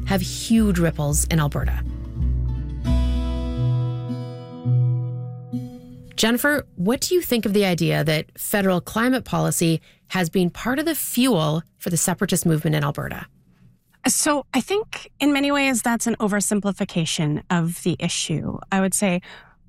have huge ripples in Alberta. Jennifer, what do you think of the idea that federal climate policy has been part of the fuel for the separatist movement in Alberta? So I think in many ways that's an oversimplification of the issue. I would say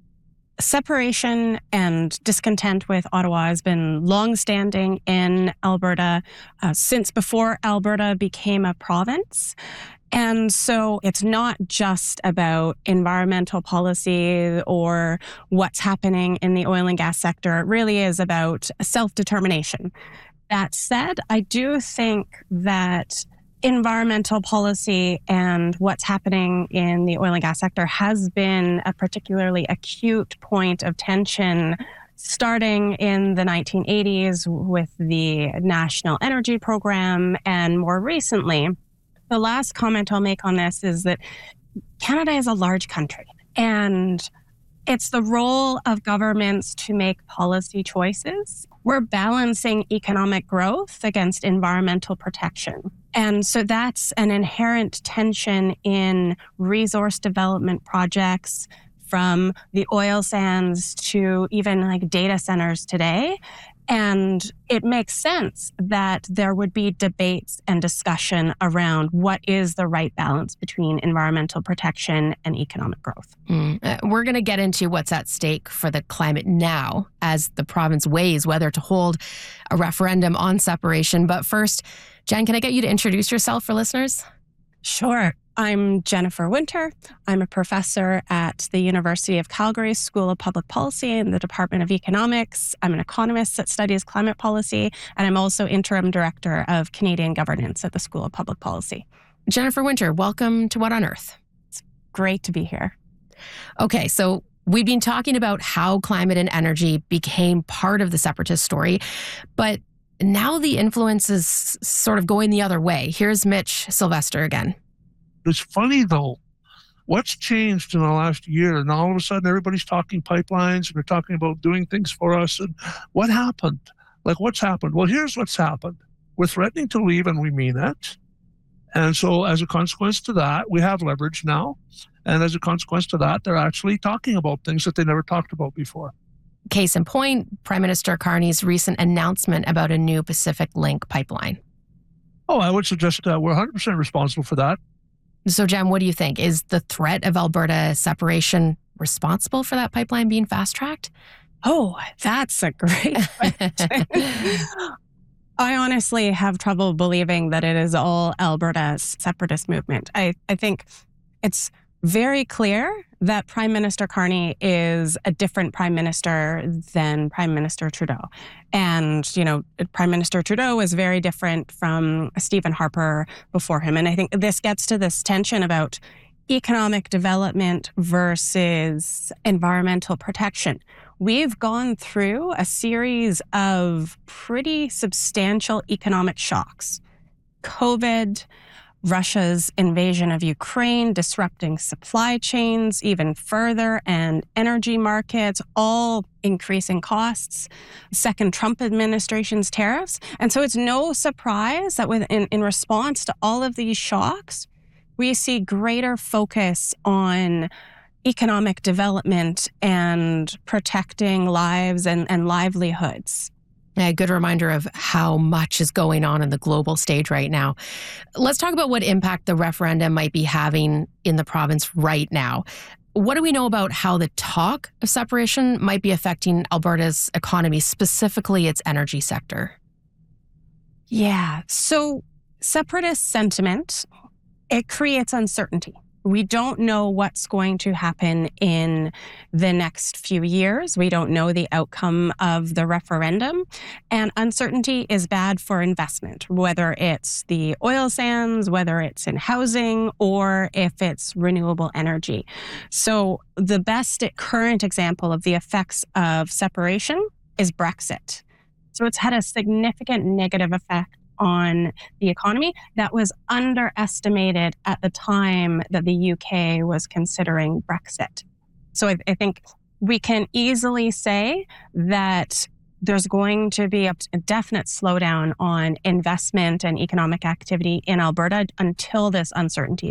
separation and discontent with Ottawa has been longstanding in Alberta since before Alberta became a province. And so it's not just about environmental policy or what's happening in the oil and gas sector. It really is about self-determination. That said, I do think that environmental policy and what's happening in the oil and gas sector has been a particularly acute point of tension starting in the 1980s with the National Energy Program, and more recently. The last comment I'll make on this is that Canada is a large country, and it's the role of governments to make policy choices. We're balancing economic growth against environmental protection. And so that's an inherent tension in resource development projects, from the oil sands to even like data centers today. And it makes sense that there would be debates and discussion around what is the right balance between environmental protection and economic growth. We're going to get into what's at stake for the climate now as the province weighs whether to hold a referendum on separation. But first, Jen, can I get you to introduce yourself for listeners? Sure. I'm Jennifer Winter. I'm a professor at the University of Calgary School of Public Policy in the Department of Economics. I'm an economist that studies climate policy, and I'm also interim director of Canadian governance at the School of Public Policy. Jennifer Winter, welcome to What on Earth? It's great to be here. Okay, so we've been talking about how climate and energy became part of the separatist story, but now the influence is sort of going the other way. Here's Mitch Sylvester again. It's funny, though, what's changed in the last year, and all of a sudden everybody's talking pipelines and they're talking about doing things for us. And what happened? Like, what's happened? Well, here's what's happened. We're threatening to leave, and we mean it. And so as a consequence to that, we have leverage now. And as a consequence to that, they're actually talking about things that they never talked about before. Case in point, Prime Minister Carney's recent announcement about a new Pacific Link pipeline. Oh, I would suggest we're 100% responsible for that. So, Jen, what do you think? Is the threat of Alberta separation responsible for that pipeline being fast-tracked? Oh, that's a great question. I honestly have trouble believing that it is all Alberta's separatist movement. I think it's very clear that Prime Minister Carney is a different prime minister than Prime Minister Trudeau. And, Prime Minister Trudeau is very different from Stephen Harper before him. And I think this gets to this tension about economic development versus environmental protection. We've gone through a series of pretty substantial economic shocks. COVID, Russia's invasion of Ukraine, disrupting supply chains even further, and energy markets, all increasing costs, second Trump administration's tariffs. And so it's no surprise that in response to all of these shocks, we see greater focus on economic development and protecting lives and livelihoods. A good reminder of how much is going on in the global stage right now. Let's talk about what impact the referendum might be having in the province right now. What do we know about how the talk of separation might be affecting Alberta's economy, specifically its energy sector? Yeah, so separatist sentiment, it creates uncertainty. We don't know what's going to happen in the next few years. We don't know the outcome of the referendum. And uncertainty is bad for investment, whether it's the oil sands, whether it's in housing, or if it's renewable energy. So the best current example of the effects of separation is Brexit. So it's had a significant negative effect on the economy that was underestimated at the time that the UK was considering Brexit. So I think we can easily say that there's going to be a definite slowdown on investment and economic activity in Alberta until this uncertainty